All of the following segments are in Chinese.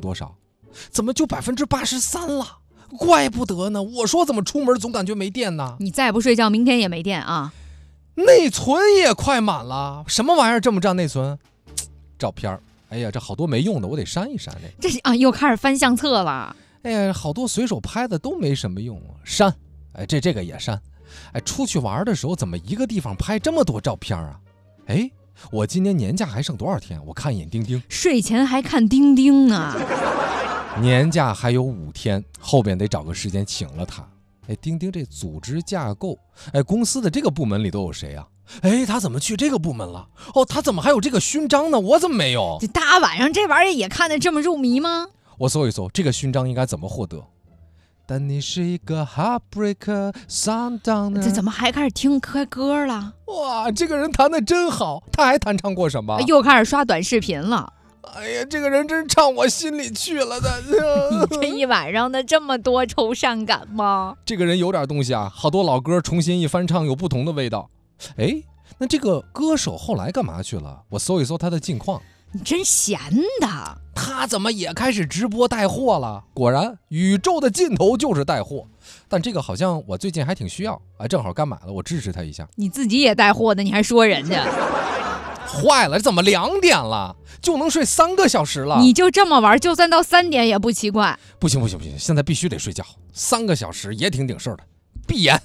多少？怎么就83%了？怪不得呢，我说怎么出门总感觉没电呢？ 你再不睡觉，明天也没电啊！ 内存也快满了，什么玩意儿这么占内存？照片，哎呀，这好多没用的，我得删一删这是啊，又开始翻相册了。 哎呀，好多随手拍的都没什么用，删。哎，这个也删。哎，出去玩的时候怎么一个地方拍这么多照片啊？哎，我今年年假还剩多少天？我看一眼钉钉， 睡前还看钉钉呢。 年假还有5天，后边得找个时间请了他。哎，钉钉这组织架构，哎，公司的这个部门里都有谁啊？哎，他怎么去这个部门了？哦，他怎么还有这个勋章呢？我怎么没有？ 这大晚上这玩意儿也看得这么入迷吗？ 我搜一搜，这个勋章应该怎么获得？但你是一个 heartbreaker sundowner。 这怎么还开始听歌了？ 哇，这个人弹得真好，他还弹唱过什么？ 又开始刷短视频了。 哎呀，这个人真唱我心里去了的。 你这一晚上的这么多愁善感吗？ 这个人有点东西啊，好多老歌重新一翻唱有不同的味道。哎，那这个歌手后来干嘛去了？我搜一搜他的近况。 你真闲的。 他怎么也开始直播带货了？果然宇宙的尽头就是带货，但这个好像我最近还挺需要啊，正好刚买了，我支持他一下。 你自己也带货的，你还说人家？ 坏了，怎么2点了就能睡3个小时了？ 你就这么玩，就算到3点也不奇怪。 不行，现在必须得睡觉，3个小时也挺顶事儿的。闭眼。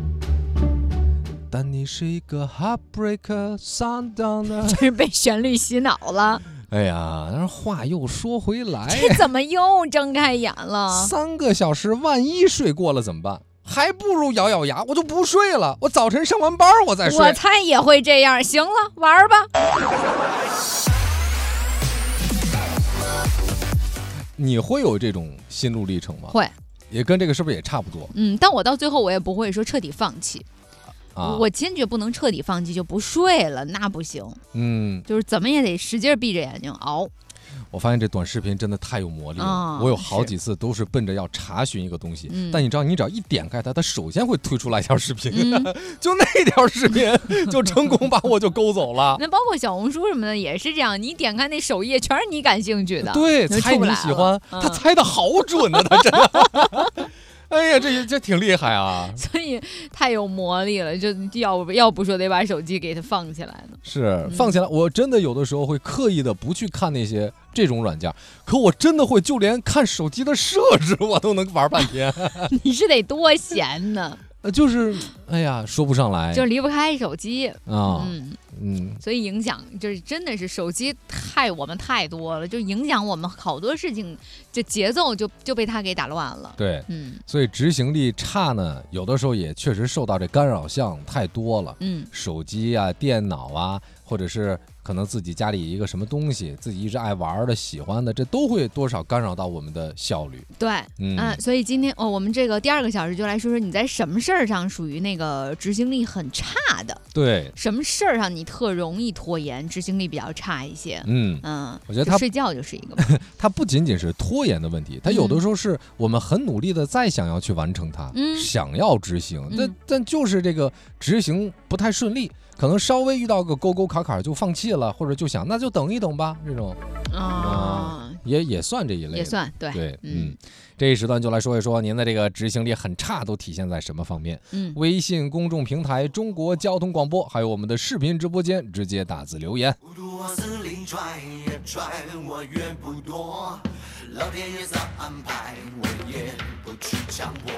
但你是一个 heartbreaker sundowner。 真是被旋律洗脑了。 哎呀，但是话又说回来， 这怎么又睁开眼了 ？3个小时，万一睡过了怎么办？还不如咬咬牙，我就不睡了。我早晨上完班我再睡。 我猜也会这样。行了，玩吧。 你会有这种心路历程吗？ 会， 也跟这个是不是也差不多？ 但我到最后我也不会说彻底放弃。我坚决不能彻底放弃就不睡了，那不行。就是怎么也得使劲闭着眼睛熬。 我发现这短视频真的太有魔力了，我有好几次都是奔着要查询一个东西，但你知道，你只要一点开它，它首先会推出来一条视频，就那条视频就成功把我就勾走了。 那包括小红书什么的也是这样，你点开那首页全是你感兴趣的， 对，猜你喜欢，他猜的好准啊，他真的。哎呀，这挺厉害啊！ 所以太有魔力了，就要不说得把手机给它放起来呢。 是放起来，我真的有的时候会刻意的不去看那些这种软件，可我真的会，就连看手机的设置我都能玩半天。 你是得多闲呢？ 就是哎呀，说不上来， 就离不开手机啊。 所以影响就是真的是手机害我们太多了，就影响我们好多事情，就节奏就被它给打乱了。 对，所以执行力差呢，有的时候也确实受到这干扰项太多了。手机啊、电脑啊，或者是可能自己家里一个什么东西，自己一直爱玩的、喜欢的，这都会多少干扰到我们的效率。 对，所以今天我们这个第2个小时就来说说你在什么事儿上属于那个执行力很差的。 对， 什么事儿上你特容易拖延，执行力比较差一些。 我觉得他睡觉就是一个。 它不仅仅是拖延的问题，它有的时候是我们很努力的再想要去完成它，想要执行，但就是这个执行不太顺利，可能稍微遇到个沟沟坎坎就放弃了，或者就想那就等一等吧，这种也算这一类， 也算对。 这一时段就来说一说您的这个执行力很差都体现在什么方面。微信公众平台中国交通广播，还有我们的视频直播间，直接打字留言。我越不多，老天爷咋安排我也不去强迫，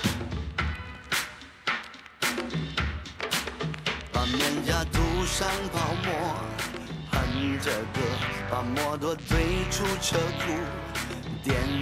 把面颊涂上泡沫，哼着歌把摩托推出车库，点